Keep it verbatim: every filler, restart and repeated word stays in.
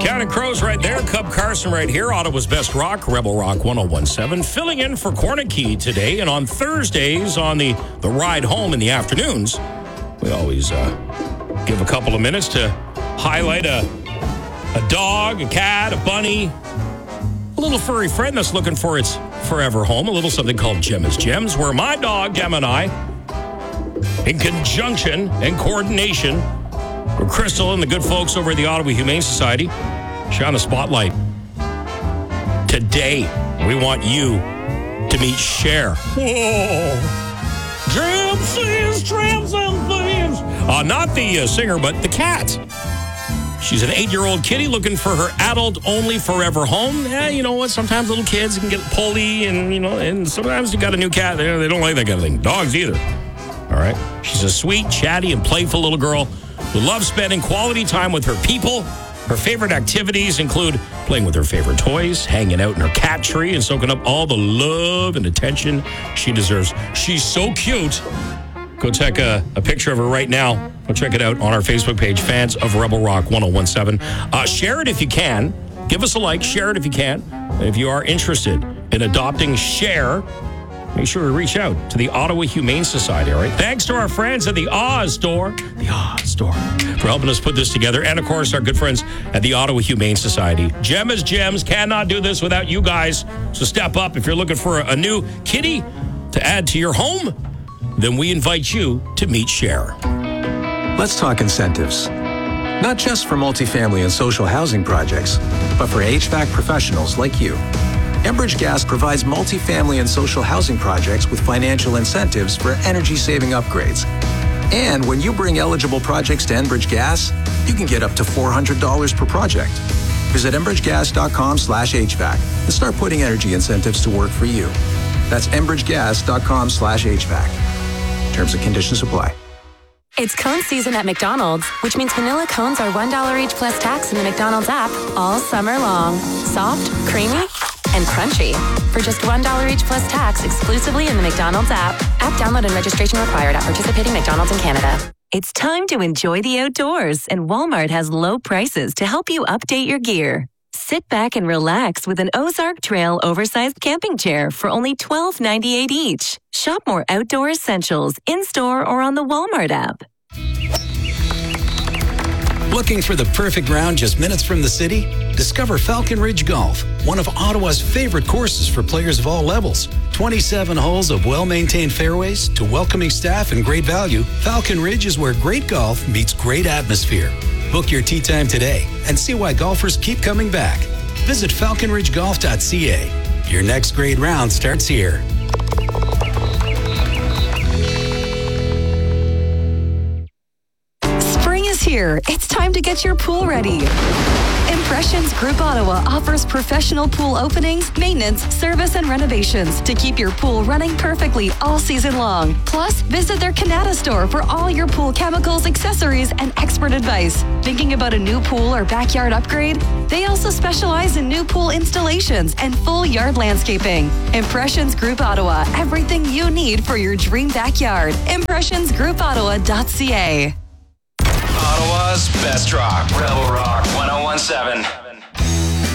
Counting Crows right there. Cub Carson right here. Ottawa's Best Rock, Rebel Rock one oh one seven. Filling in for Cornicky today. And on Thursdays, on the, the ride home in the afternoons, we always uh, give a couple of minutes to highlight a, a dog, a cat, a bunny, a little furry friend that's looking for its forever home. A little something called Gemma's Gems, where my dog, Gemma, and I, in conjunction and coordination with Crystal and the good folks over at the Ottawa Humane Society, shine the spotlight. Today, we want you to meet Cher. Whoa. Gems, thieves, tramps, and thieves. Uh, not the uh, singer, but the cat. She's an eight-year-old kitty looking for her adult-only forever home. Yeah, you know what? Sometimes little kids can get pulley, and you know, and sometimes you got a new cat. They they don't like that kind of thing. Dogs either. All right. She's a sweet, chatty, and playful little girl who loves spending quality time with her people. Her favorite activities include playing with her favorite toys, hanging out in her cat tree, and soaking up all the love and attention she deserves. She's so cute. Go check a, a picture of her right now. Go check it out on our Facebook page, Fans of Rebel Rock one oh one seven. Uh, share it if you can. Give us a like. Share it if you can. And if you are interested in adopting Cher, make sure to reach out to the Ottawa Humane Society, all right? Thanks to our friends at the Oz Store, the Oz Store, for helping us put this together. And, of course, our good friends at the Ottawa Humane Society. Gemma's Gems cannot do this without you guys. So step up. If you're looking for a, a new kitty to add to your home, then we invite you to meet Cher. Let's talk incentives. Not just for multifamily and social housing projects, but for H V A C professionals like you. Enbridge Gas provides multifamily and social housing projects with financial incentives for energy-saving upgrades. And when you bring eligible projects to Enbridge Gas, you can get up to four hundred dollars per project. Visit enbridgegas.com slash HVAC and start putting energy incentives to work for you. That's enbridgegas.com slash HVAC. Terms and conditions apply. It's cone season at McDonald's, which means vanilla cones are one dollar each plus tax in the McDonald's app all summer long. Soft, creamy, and crunchy. For just one dollar each plus tax exclusively in the McDonald's app. App download and registration required at participating McDonald's in Canada. It's time to enjoy the outdoors, and Walmart has low prices to help you update your gear. Sit back and relax with an Ozark Trail oversized camping chair for only twelve ninety-eight each. Shop more outdoor essentials in-store or on the Walmart app. Looking for the perfect round just minutes from the city? Discover Falcon Ridge Golf, one of Ottawa's favorite courses for players of all levels. twenty-seven holes of well-maintained fairways to welcoming staff and great value. Falcon Ridge is where great golf meets great atmosphere. Book your tee time today and see why golfers keep coming back. Visit falcon ridge golf dot c a. Your next great round starts here. Spring is here. It's time to get your pool ready. Impressions Group Ottawa offers professional pool openings, maintenance, service, and renovations to keep your pool running perfectly all season long. Plus, visit their Canada store for all your pool chemicals, accessories, and expert advice. Thinking about a new pool or backyard upgrade? They also specialize in new pool installations and full yard landscaping. Impressions Group Ottawa, everything you need for your dream backyard. impressions group ottawa dot c a. Ottawa's Best Rock, Rebel Rock one oh one seven.